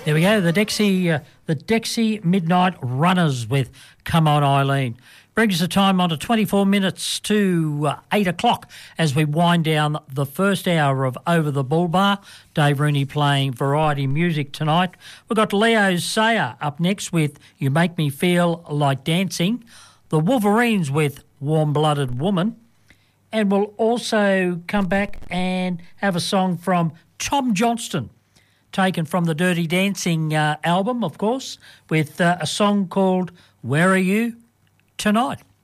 There we go, the Dexy Midnight Runners with Come On Eileen. Brings the time on to 24 minutes to 8 o'clock as we wind down the first hour of Over the Bull Bar. Dave Rooney playing variety music tonight. We've got Leo Sayer up next with You Make Me Feel Like Dancing. The Wolverines with Warm-Blooded Woman. And we'll also come back and have a song from Tom Johnston, taken from the Dirty Dancing album, of course, with a song called Where Are You Tonight?